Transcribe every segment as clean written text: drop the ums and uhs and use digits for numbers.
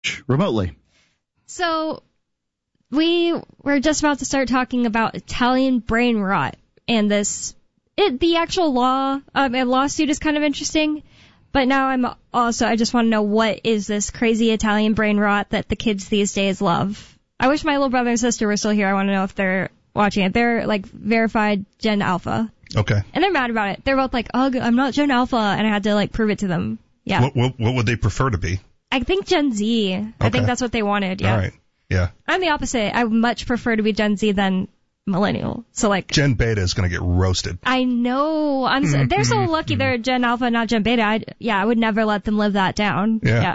remotely. So we were just about to start talking about Italian brain rot, and the actual lawsuit is kind of interesting. But now I just want to know, what is this crazy Italian brain rot that the kids these days love? I wish my little brother and sister were still here. I want to know if they're watching it. They're like verified Gen Alpha. Okay. And they're mad about it. They're both like, ugh, I'm not Gen Alpha, and I had to like prove it to them. Yeah. What would they prefer to be? I think Gen Z. Okay. I think that's what they wanted. Yeah. All right. Yeah. I'm the opposite. I would much prefer to be Gen Z than millennial. So like Gen Beta is going to get roasted. I know. They're so lucky they're Gen Alpha, not Gen Beta. I would never let them live that down. Yeah.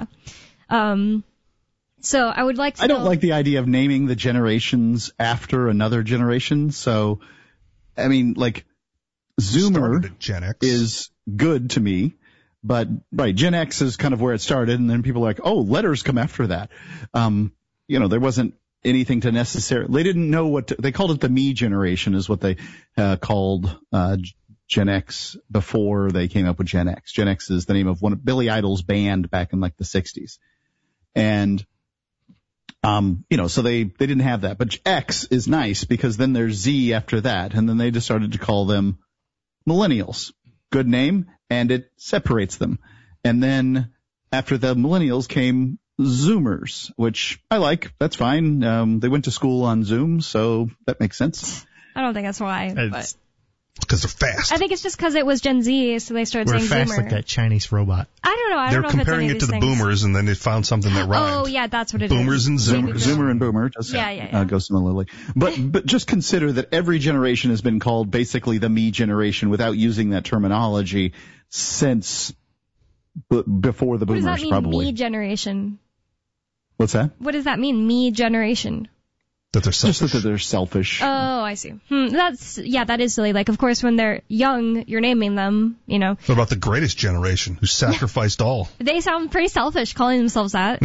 So I would like to I don't like the idea of naming the generations after another generation. So, I mean, like, Zoomer Gen X. is good to me, but right, Gen X is kind of where it started, and then people are like, oh, letters come after that. There wasn't anything to necessarily, they didn't know they called it the me generation is what they called Gen X before they came up with Gen X. Gen X is the name of one of Billy Idol's band back in like the 60s. And so they didn't have that. But X is nice because then there's Z after that. And then they just started to call them millennials. Good name, and it separates them. And then after the millennials came Zoomers, which I like. That's fine. They went to school on Zoom, so that makes sense. I don't think that's why. But because they're fast. I think it's just because it was Gen Z, so they started We're saying fast Zoomer. like that Chinese robot. I don't know. They're comparing it to the boomers, and then they found something that rhymed. Oh, yeah, that's what it Boomers is. and Zoomers. Zoomer and Boomer does go similarly. But just consider that every generation has been called basically the me generation without using that terminology since before the What boomers, does that mean, probably. me generation? What's that? What does that mean, me generation? That they're selfish. Just that they're selfish. Oh, I see. That is silly. Like, of course, when they're young, you're naming them, What about the greatest generation who sacrificed all? They sound pretty selfish calling themselves that.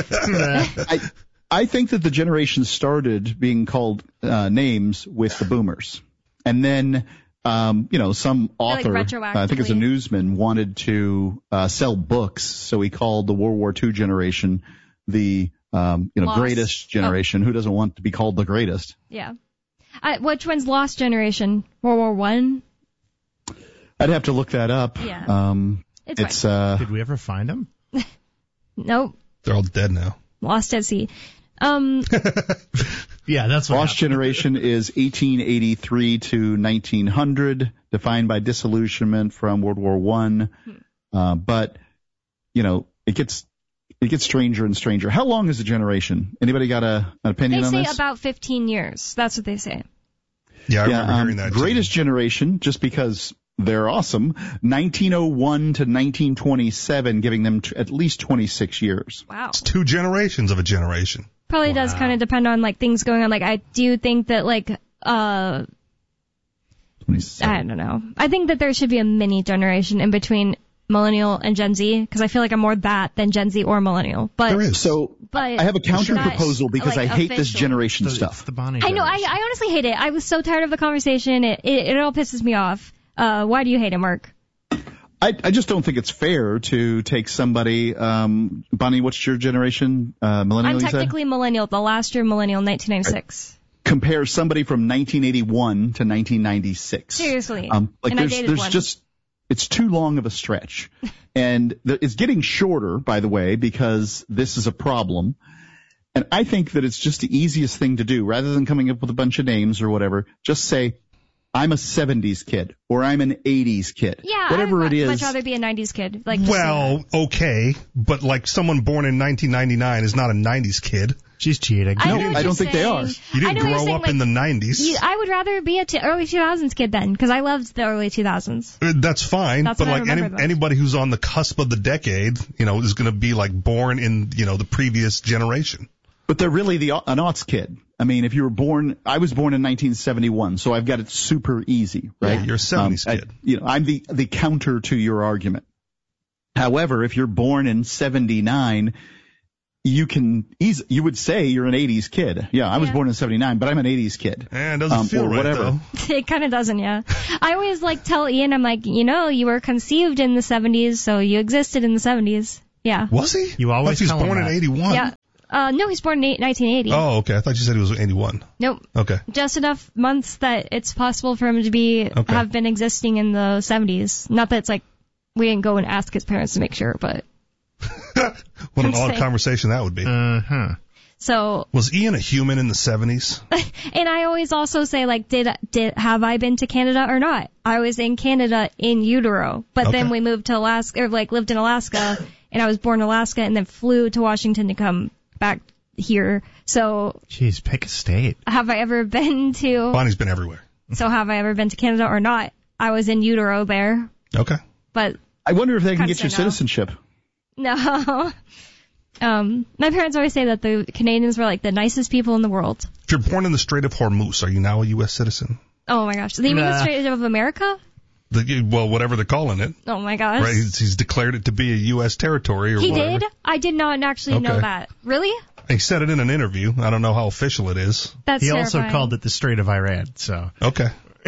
I think that the generation started being called names with the boomers. And then, some author, I think it's a newsman, wanted to sell books, so he called the World War II generation the greatest generation. Who doesn't want to be called the greatest? Yeah. Which one's lost generation? World War One? I'd have to look that up. Yeah. It's Did we ever find them? Nope. They're all dead now. Lost at sea. Yeah, that's what lost generation is 1883 to 1900, defined by disillusionment from World War One. But it gets stranger and stranger. How long is a generation? Anybody got an opinion on this? They say about 15 years. That's what they say. Yeah, I remember hearing that. Greatest generation, just because they're awesome, 1901 to 1927, giving them at least 26 years. Wow. It's 2 generations of a generation. Probably does kind of depend on, like, things going on. Like, I do think that, like, I don't know. I think that there should be a mini generation in between millennial and Gen Z, because I feel like I'm more that than Gen Z or millennial. But there is. So I have a counter proposal because I hate this generation stuff. I know. I honestly hate it. I was so tired of the conversation. It all pisses me off. Why do you hate it, Mark? I just don't think it's fair to take somebody. Bonnie, what's your generation? Millennial. I'm technically millennial. The last year millennial, 1996. Compare somebody from 1981 to 1996. Seriously. It's too long of a stretch. And it's getting shorter, by the way, because this is a problem. And I think that it's just the easiest thing to do. Rather than coming up with a bunch of names or whatever, just say, I'm a 70s kid, or I'm an 80s kid. Yeah, whatever it is. I'd much rather be a 90s kid. Okay, but like someone born in 1999 is not a 90s kid. She's cheating. I don't think they are. You didn't grow up in the 90s. I would rather be a early 2000s kid then, because I loved the early 2000s. That's fine, but like anybody who's on the cusp of the decade, is going to be like born in, the previous generation. But they're really an aughts kid. I mean, if you were born, I was born in 1971, so I've got it super easy, right? Yeah, you're a 70s kid. I'm the counter to your argument. However, if you're born in 79, you would say you're an 80s kid. Yeah, I was born in 79, but I'm an 80s kid. It doesn't feel right, whatever. though. It kind of doesn't, yeah. I always tell Ian, I'm like, you were conceived in the 70s, so you existed in the 70s. Yeah. Was he? You always I thought he tell was him born in that. 81. Yeah. No, he's born in 1980. Oh, okay. I thought you said he was 81. Nope. Okay. Just enough months that it's possible for him to have been existing in the 70s. Not that it's like we didn't go and ask his parents to make sure, but. What an odd conversation that would be. Uh-huh. So. Was Ian a human in the 70s? And I always also say, like, have I been to Canada or not? I was in Canada in utero, but then we moved to Alaska, or like lived in Alaska, and I was born in Alaska and then flew to Washington to come back here. So. Jeez, pick a state. Have I ever been to. Bonnie's been everywhere. So have I ever been to Canada or not? I was in utero there. Okay. But. I wonder if they can get your citizenship. No. My parents always say that the Canadians were like the nicest people in the world. If you're born in the Strait of Hormuz, are you now a U.S. citizen? Oh my gosh. Do you mean the Strait of America? Well, whatever they're calling it. Oh my gosh. Right, he's declared it to be a U.S. territory or whatever. He did? I did not actually know that. Really? He said it in an interview. I don't know how official it is. That's He terrifying. also called it the Strait of Iran, so. Okay.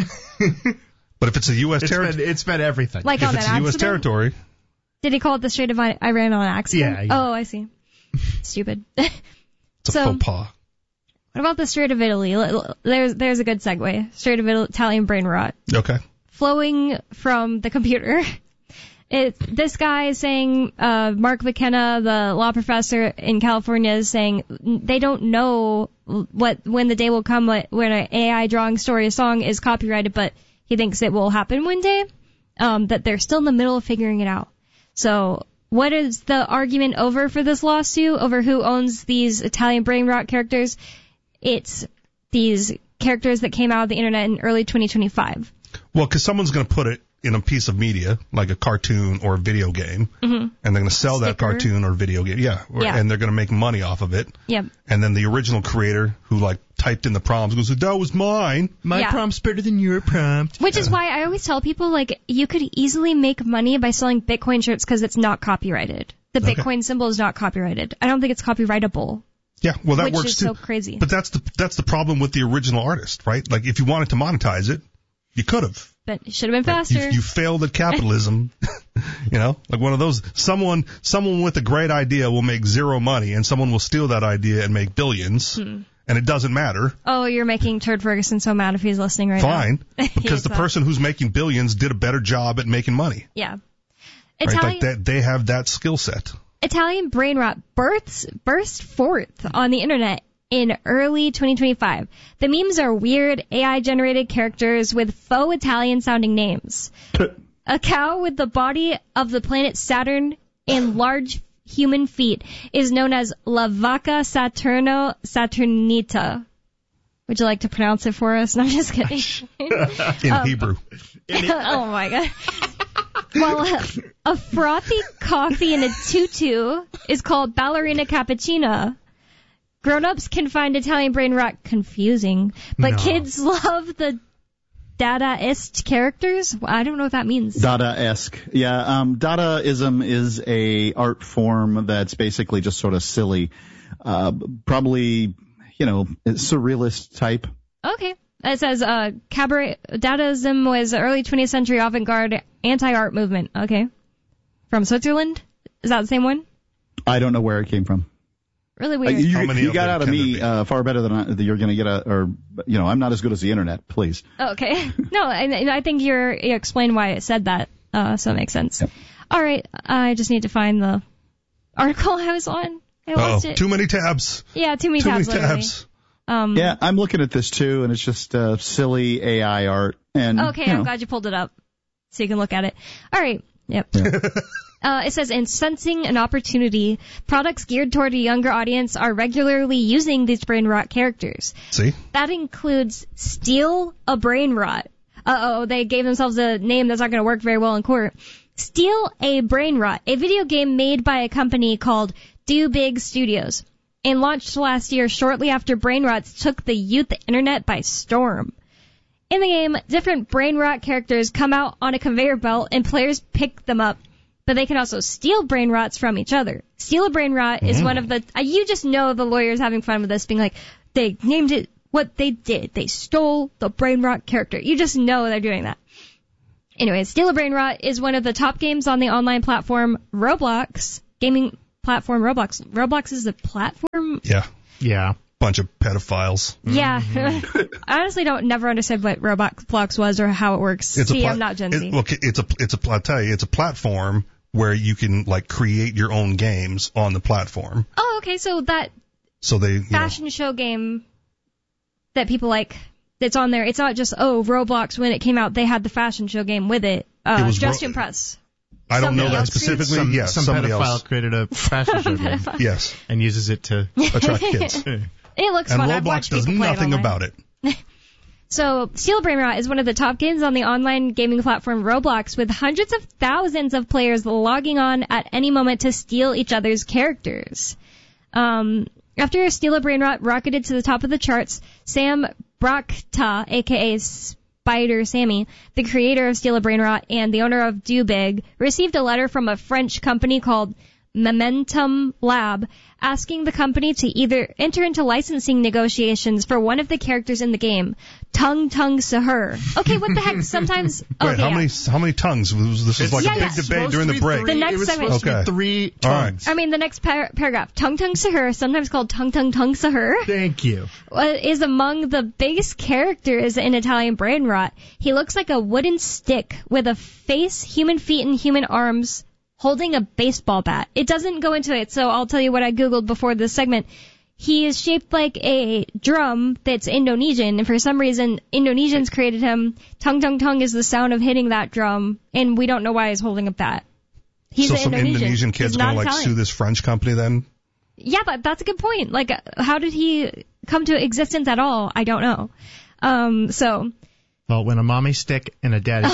But if it's a U.S. territory. It's been everything. Like if on it's an a U.S. accident? territory. Did he call it the Strait of Iran on accident? Yeah. Oh, I see. Stupid. It's a faux pas. What about the Strait of Italy? There's a good segue. Strait of Italian brain rot. Okay. Flowing from the computer. This guy is saying, Mark McKenna, the law professor in California, is saying they don't know when the day will come when an AI drawing story, a song is copyrighted, but he thinks it will happen one day. That they're still in the middle of figuring it out. So, what is the argument over for this lawsuit? Over who owns these Italian brain rot characters? It's these characters that came out of the internet in early 2025. Well, because someone's going to put it in a piece of media, like a cartoon or a video game, and they're going to sell that cartoon or video game, and they're going to make money off of it. Yep. And then the original creator who like typed in the prompts goes, "That was mine. My prompt's better than your prompt." Which is why I always tell people, like, you could easily make money by selling Bitcoin shirts because it's not copyrighted. The Bitcoin symbol is not copyrighted. I don't think it's copyrightable. Yeah, well, that which works is too. So crazy. But that's the problem with the original artist, right? Like, if you wanted to monetize it, you could have. But it should have been faster. You failed at capitalism. Like one of those, someone with a great idea will make zero money, and someone will steal that idea and make billions, and it doesn't matter. Oh, you're making Turd Ferguson so mad if he's listening right now. Fine, because the person who's making billions did a better job at making money. Yeah. Right? Like they have that skill set. Italian brain rot burst forth on the internet in early 2025. The memes are weird AI-generated characters with faux Italian-sounding names. A cow with the body of the planet Saturn and large human feet is known as La Vaca Saturnita. Would you like to pronounce it for us? No, I'm just kidding. In Hebrew. Oh my god. Well, a frothy coffee in a tutu is called ballerina cappuccina. Grown-ups can find Italian brain rot confusing, but kids love the Dadaist characters. I don't know what that means. Dada-esque. Yeah, Dadaism is a art form that's basically just sort of silly. Probably, surrealist type. Okay. It says, cabaret, Dadaism was early 20th century avant-garde anti-art movement. Okay. From Switzerland? Is that the same one? I don't know where it came from. Really weird. You got out of me far better than you're going to get I'm not as good as the internet, please. Okay. No, and I think you explained why it said that, so it makes sense. Yep. All right. I just need to find the article I was on. I lost it. Too many tabs. Yeah, too many tabs. Yeah, I'm looking at this too, and it's just silly AI art. And okay, I'm glad you pulled it up so you can look at it. All right. Yep. It says, in sensing an opportunity, products geared toward a younger audience are regularly using these brain rot characters. See? That includes Steal a Brain Rot. They gave themselves a name that's not going to work very well in court. Steal a Brain Rot, a video game made by a company called Do Big Studios, and launched last year shortly after brain rots took the youth internet by storm. In the game, different brain rot characters come out on a conveyor belt and players pick them up. But they can also steal brain rots from each other. Steal a brain rot is one of the... you just know the lawyers having fun with this, being like, they named it what they did. They stole the brain rot character. You just know they're doing that. Anyway, Steal a Brain Rot is one of the top games on the online platform Roblox. gaming platform Roblox. Roblox is a platform? Yeah. Yeah. Bunch of pedophiles. Yeah. I honestly never understood what Roblox was or how it works. I'm not Gen Z. I'll tell you, it's a platform where you can like create your own games on the platform. Oh, okay. So they fashion show game that people like, that's on there. It's not just, Roblox, when it came out, they had the fashion show game with it. Just to impress. I don't know Somebody that else specifically. Yes, some somebody pedophile else. created a fashion show game Yes, and uses it to attract kids. It looks And fun. I've Roblox watched does people play nothing it about it. So, Steel Brainrot is one of the top games on the online gaming platform Roblox, with hundreds of thousands of players logging on at any moment to steal each other's characters. After Steel Brainrot rocketed to the top of the charts, Sam Brockta, aka Spider Sammy, the creator of Steel Brainrot and the owner of DoBig, received a letter from a French company called Momentum Lab, asking the company to either enter into licensing negotiations for one of the characters in the game, Tung Tung Sahur. Okay, what the heck? Sometimes. Wait, how many tongues? This was like a big debate during the break. The next segment. Supposed to be 3 tongues. I mean, the next paragraph. Tung Tung Sahur, sometimes called Tung Tung Tung Sahur, Thank you. is among the biggest characters in Italian Brainrot. He looks like a wooden stick with a face, human feet, and human arms, holding a baseball bat. It doesn't go into it, so I'll tell you what I googled before this segment. He is shaped like a drum that's Indonesian, and for some reason, Indonesians created him. Tung Tung Tung is the sound of hitting that drum, and we don't know why he's holding a bat. He's so an some Indonesian kid's going to sue this French company then? Yeah, but that's a good point. Like, how did he come to existence at all? I don't know. Well, when a mommy stick and a daddy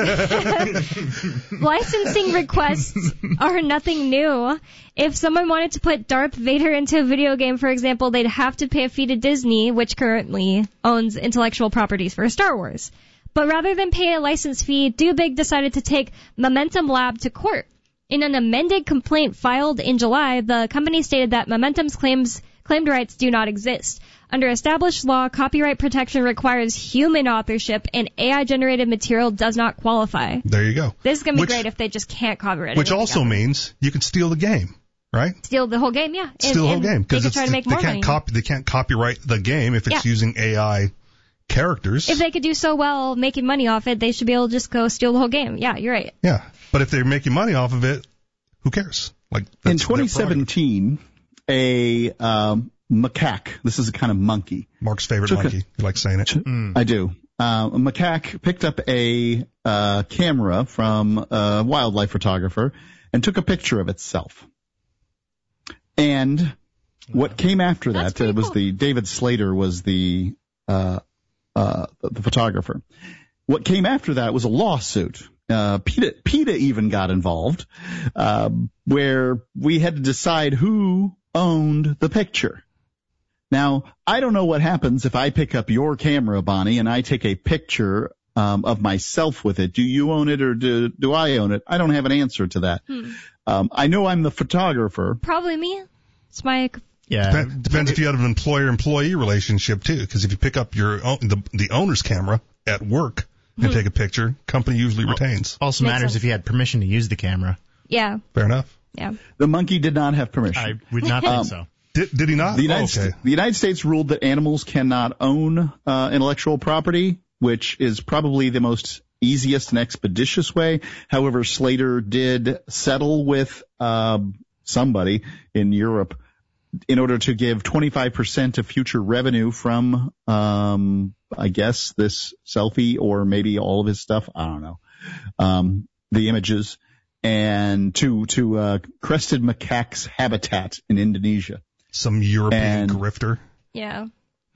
Licensing requests are nothing new. If someone wanted to put Darth Vader into a video game, for example, they'd have to pay a fee to Disney, which currently owns intellectual properties for Star Wars. But rather than pay a license fee, DoBig decided to take Momentum Lab to court. In an amended complaint filed in July, the company stated that Momentum's claimed rights do not exist. Under established law, copyright protection requires human authorship, and AI-generated material does not qualify. There you go. This is going to be great if they just can't copyright it. Which also means you can steal the game, right? Steal the whole game, yeah. Steal the whole game. Because they can try to make more money. They can't copyright the game if it's using AI characters. If they could do so well making money off it, they should be able to just go steal the whole game. Yeah, you're right. Yeah. But if they're making money off of it, who cares? Like, in 2017, a macaque, this is a kind of monkey. Mark's favorite monkey. You like saying it? I do. A macaque picked up a camera from a wildlife photographer and took a picture of itself. And what came after that was David Slater was the photographer. What came after that was a lawsuit. PETA even got involved, where we had to decide who owned the picture. Now, I don't know what happens if I pick up your camera, Bonnie, and I take a picture of myself with it. Do you own it or do I own it? I don't have an answer to that. I know I'm the photographer. Probably me. It's my... Yeah. Depends if you have an employer-employee relationship, too, because if you pick up your the owner's camera at work and take a picture, company usually retains. Also matters if you had permission to use the camera. Yeah. Fair enough. Yeah. The monkey did not have permission. I would not think so. Did he not? The United States ruled that animals cannot own intellectual property, which is probably the most easiest and expeditious way. However, Slater did settle with somebody in Europe in order to give 25% of future revenue from, I guess, this selfie or maybe all of his stuff. I don't know. The images and to crested macaque's habitat in Indonesia. Some European grifter. Yeah.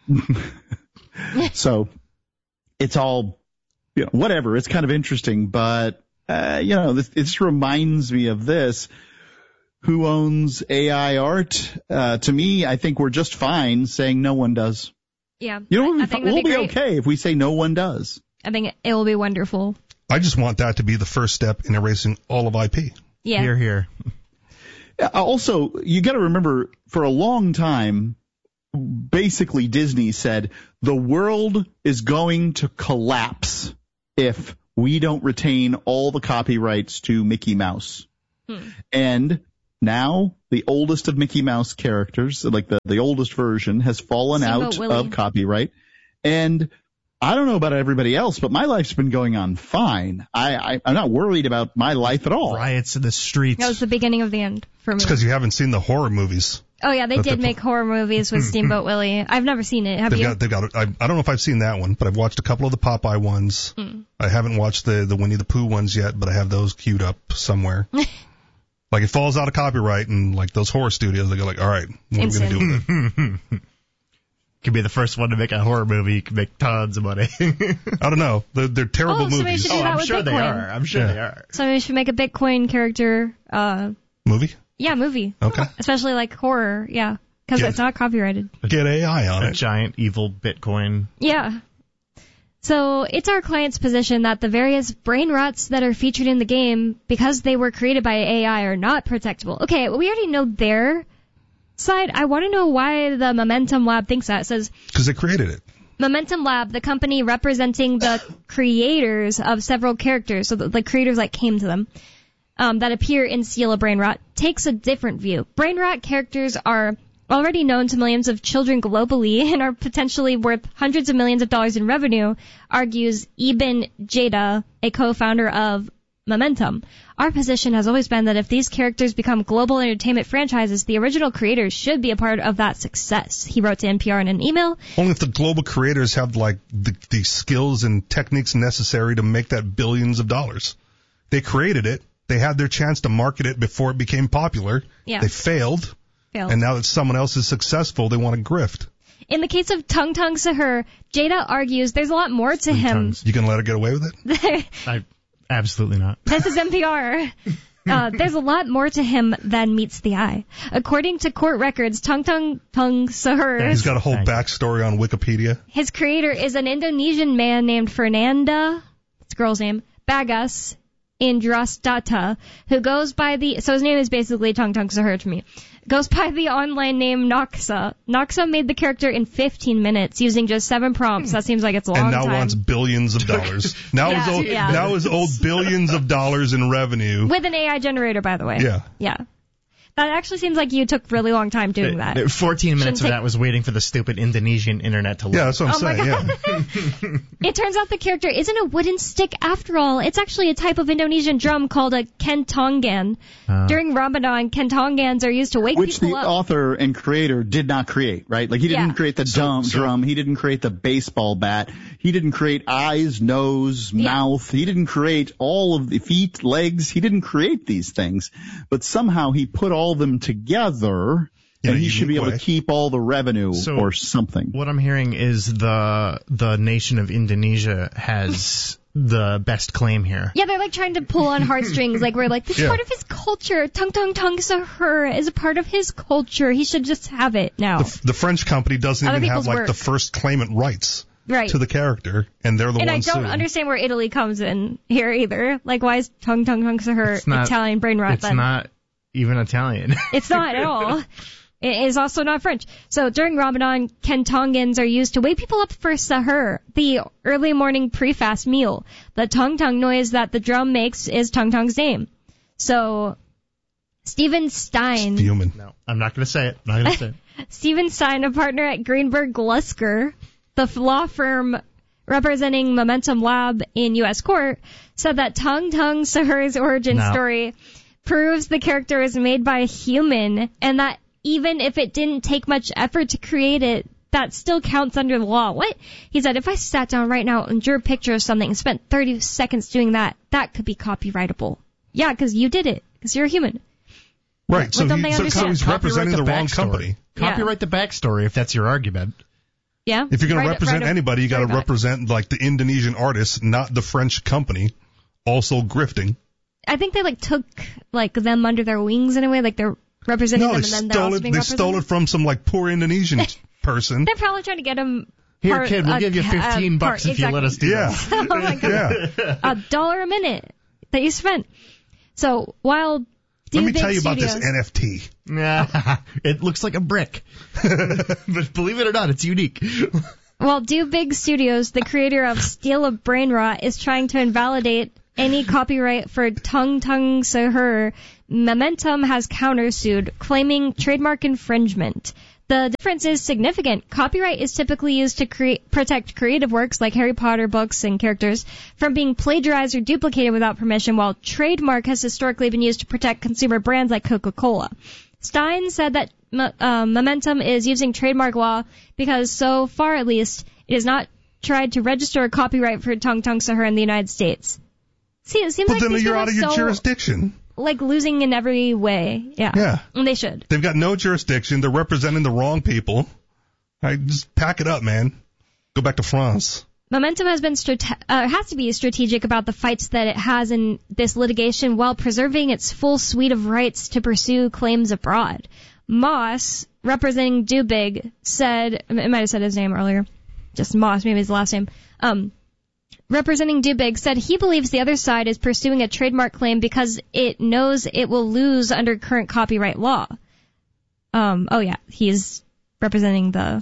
So it's all, whatever. It's kind of interesting, but, it just reminds me of this. Who owns AI art? To me, I think we're just fine saying no one does. Yeah. We'll be okay if we say no one does. I think it will be wonderful. I just want that to be the first step in erasing all of IP. Yeah. Here. Also, you got to remember, for a long time, basically Disney said the world is going to collapse if we don't retain all the copyrights to Mickey Mouse. And now the oldest of Mickey Mouse characters, like the oldest version, has fallen Steamboat out Willie. of copyright. And I don't know about everybody else, but my life's been going on fine. I'm not worried about my life at all. Riots in the streets. That was the beginning of the end for me. It's because you haven't seen the horror movies. Oh yeah, they But did the- make horror movies with Steamboat Willie. I've never seen it. Have you? They've got. I don't know if I've seen that one, but I've watched a couple of the Popeye ones. I haven't watched the Winnie the Pooh ones yet, but I have those queued up somewhere. Like it falls out of copyright, and like those horror studios, they go like, all right, what are we gonna do with it? Could be the first one to make a horror movie. You could make tons of money. I don't know. They're terrible Oh, somebody movies. should do that I'm with sure they Bitcoin. are. I'm sure Yeah. they are. So we should make a Bitcoin character. Movie? Yeah, movie. Okay. Especially like horror. Yeah, because Yeah. it's not copyrighted. Get AI on A it. giant evil Bitcoin. Yeah. So it's our client's position that the various brain rots that are featured in the game, because they were created by AI, are not protectable. Okay, we already know their side. I want to know why the Momentum Lab thinks that. It says, Because they created it. Momentum Lab, the company representing the creators of several characters, so the creators like came to them, that appear in Seal of Brain Rot, takes a different view. Brain Rot characters are already known to millions of children globally and are potentially worth hundreds of millions of dollars in revenue, argues Eben Jada, a co-founder of Momentum. Our position has always been that if these characters become global entertainment franchises, the original creators should be a part of that success, he wrote to NPR in an email. Only if the global creators have like the skills and techniques necessary to make that billions of dollars. They created it. They had their chance to market it before it became popular. Yeah. They failed. Failed. And now that someone else is successful, they want to grift. In the case of Tung Tung Sahur, Jada argues there's a lot more to him. Tongues. You can let her get away with it? Absolutely not. This is NPR. There's a lot more to him than meets the eye. According to court records, Tung Tung Sahur, He's got a whole Thanks. backstory on Wikipedia. his creator is an Indonesian man named Fernanda, it's a girl's name, Bagas Indrastata, who goes by so his name is basically Tung Tung Sahur to me, goes by the online name Noxa. Noxa made the character in 15 minutes using just 7 prompts. That seems like it's a long And now time. wants billions of dollars. Now Yeah, is owed billions of dollars in revenue. With an AI generator, by the way. Yeah. Yeah. That actually seems like you took really long time doing that. 14 minutes Shouldn't of that was waiting for the stupid Indonesian internet to load. Yeah, that's what I'm Oh my saying. Yeah. It turns out the character isn't a wooden stick after all. It's actually a type of Indonesian drum called a kentongan. During Ramadan, kentongans are used to wake Which people the up. author and creator did not create, right? Like he didn't Yeah. create the drum, he didn't create the baseball bat, he didn't create eyes, nose, Yeah. mouth, he didn't create all of the feet, legs, he didn't create these things. But somehow he put all of them together In a and he should be unique able way. to keep all the revenue So- or something. What I'm hearing is the nation of Indonesia has the best claim here. Yeah, they're like trying to pull on heartstrings. Like we're like, this is Yeah. part of his culture. Tung Tung Tung Sahur is a part of his culture. He should just have it now. The French company doesn't Other even have people's like work. the first claimant rights Right. to the character, and they're the And I ones don't suing. understand where Italy comes in here either. Like, why is Tung Tung Tung Sahur It's not- Italian brain rot It's then? not even Italian. It's not at all. It is also not French. So during Ramadan, kentongans are used to wake people up for sahur, the early morning pre-fast meal. The tung tung noise that the drum makes is Tung Tung's name. So Steven Stein, Human. No, I'm not going to say it. I'm not going to say it. Steven Stein, a partner at Greenberg Lusker, the law firm representing Momentum Lab in U.S. court, said that Tung Tung Sahur's origin No. story proves the character is made by a human, and that even if it didn't take much effort to create it, that still counts under the law. What? He said, if I sat down right now and drew a picture of something and spent 30 seconds doing that, that could be copyrightable. Yeah, because you did it, because you're a human. Right. So, What don't they so understand? he's representing the wrong backstory. company. Yeah. Copyright the backstory if that's your argument. Yeah? If you're going to Write- represent write a anybody, you got to story about it. represent like the Indonesian artist, not the French company, also grifting. I think they took them under their wings in a way, like they're representing No, them they and then they're stole also it. being They represented. stole it from some like poor Indonesian person. They're probably trying to get them. Here, kid, we'll give you $15 if you let us do Yeah. this. Oh my god, Yeah. $1 a minute that you spent. So while Let me Big tell you about this Studios- NFT. Nah, it looks like a brick. But believe it or not, it's unique. While Do Big Studios, the creator of Steel of Brain Rot, is trying to invalidate any copyright for Tung Tung Sahur, Momentum has countersued, claiming trademark infringement. The difference is significant. Copyright is typically used to protect creative works like Harry Potter books and characters from being plagiarized or duplicated without permission, while trademark has historically been used to protect consumer brands like Coca-Cola. Stein said that Momentum is using trademark law because, so far at least, it has not tried to register a copyright for Tung Tung Sahur in the United States. See, it seems but like then these you're people out of are your so, jurisdiction. like, losing in every way. Yeah. And they should. They've got no jurisdiction. They're representing the wrong people. Just pack it up, man. Go back to France. Momentum has been has to be strategic about the fights that it has in this litigation while preserving its full suite of rights to pursue claims abroad. Moss, representing Dubig, said, I might have said his name earlier, just Moss, maybe his last name, representing Dubig, said he believes the other side is pursuing a trademark claim because it knows it will lose under current copyright law. He's representing the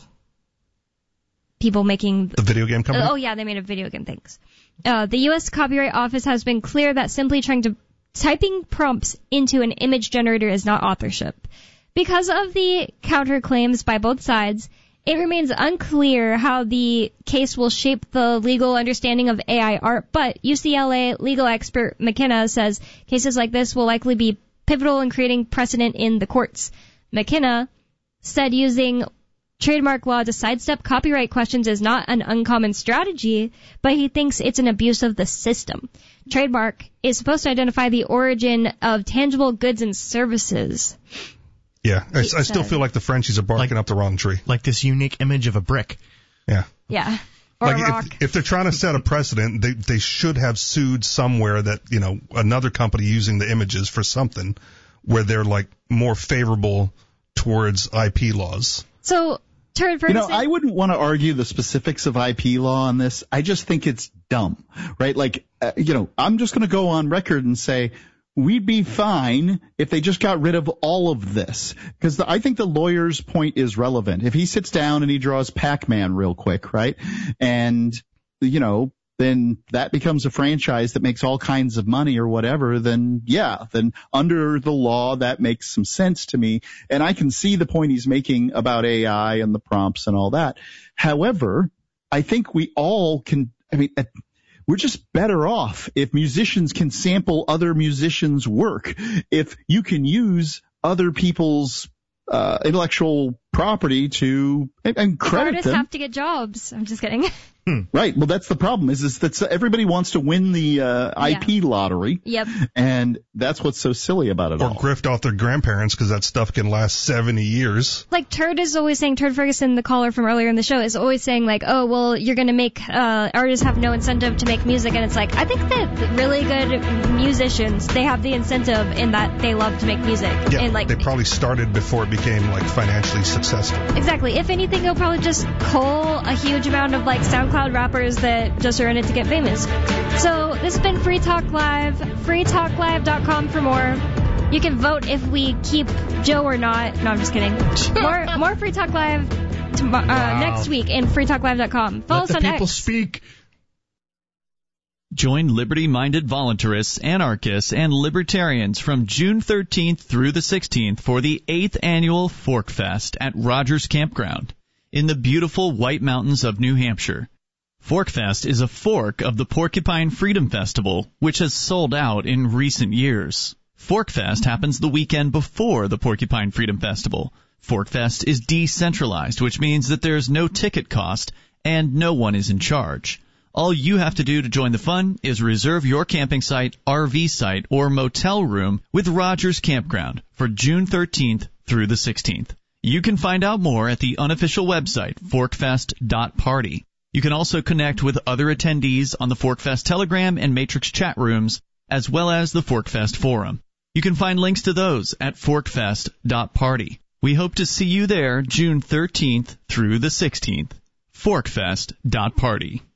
people making the video game company? Oh, yeah, they made a video game, thanks. The U.S. Copyright Office has been clear that simply typing prompts into an image generator is not authorship. Because of the counterclaims by both sides, it remains unclear how the case will shape the legal understanding of AI art, but UCLA legal expert McKenna says cases like this will likely be pivotal in creating precedent in the courts. McKenna said using trademark law to sidestep copyright questions is not an uncommon strategy, but he thinks it's an abuse of the system. Trademark is supposed to identify the origin of tangible goods and services. Yeah, I still feel like the Frenchies are barking up the wrong tree. Like this unique image of a brick. Yeah. Yeah. Or a rock. If they're trying to set a precedent, they should have sued somewhere that, another company using the images for something where they're like more favorable towards IP laws. So, Turd Ferguson, I wouldn't want to argue the specifics of IP law on this. I just think it's dumb, right? I'm just going to go on record and say we'd be fine if they just got rid of all of this, because I think the lawyer's point is relevant. If he sits down and he draws Pac-Man real quick, right, and then that becomes a franchise that makes all kinds of money or whatever, then under the law that makes some sense to me, and I can see the point he's making about AI and the prompts and all that. However, I think we all can, we're just better off if musicians can sample other musicians' work. If you can use other people's intellectual property to and credit artists them. have to get jobs. I'm just kidding. Right. Well, that's the problem is that everybody wants to win the IP lottery. Yep. And that's what's so silly about it all. Or grift off their grandparents because that stuff can last 70 years. Like Turd is always saying, Turd Ferguson, the caller from earlier in the show, is always saying like, oh, well, you're going to make artists have no incentive to make music. And it's like, I think that really good musicians, they have the incentive in that they love to make music. Yeah, and they probably started before it became financially successful. Exactly. If anything, they'll probably just cull a huge amount of SoundCloud rappers that just are in it to get famous. So this has been Free Talk Live. freetalklive.com for more. You can vote if we keep Joe or not. No, I'm just kidding. More Free Talk Live next week in freetalklive.com. Follow us on X. Let the people speak. Join liberty-minded voluntarists, anarchists, and libertarians from June 13th through the 16th for the 8th annual Fork Fest at Rogers Campground in the beautiful White Mountains of New Hampshire. Fork Fest is a fork of the Porcupine Freedom Festival, which has sold out in recent years. Fork Fest happens the weekend before the Porcupine Freedom Festival. Fork Fest is decentralized, which means that there's no ticket cost and no one is in charge. All you have to do to join the fun is reserve your camping site, RV site, or motel room with Rogers Campground for June 13th through the 16th. You can find out more at the unofficial website, forkfest.party. You can also connect with other attendees on the ForkFest Telegram and Matrix chat rooms, as well as the ForkFest forum. You can find links to those at forkfest.party. We hope to see you there June 13th through the 16th. forkfest.party.